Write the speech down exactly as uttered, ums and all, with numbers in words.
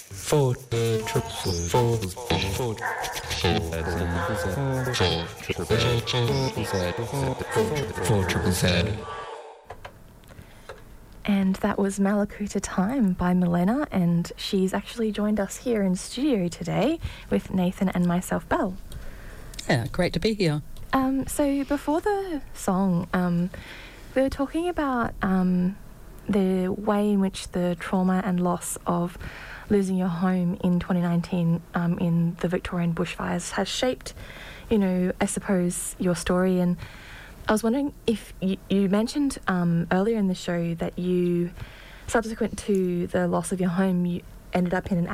Four triple four four four triple Z. And that was Malakuta Time by Milena, and she's actually joined us here in studio today with Nathan and myself, Belle. Yeah, great to be here. Um, so before the song, um, we were talking about um, the way in which the trauma and loss of losing your home in twenty nineteen um, in the Victorian bushfires has shaped, you know, I suppose, your story. And I was wondering if you, you mentioned um, earlier in the show that you, subsequent to the loss of your home, you ended up in an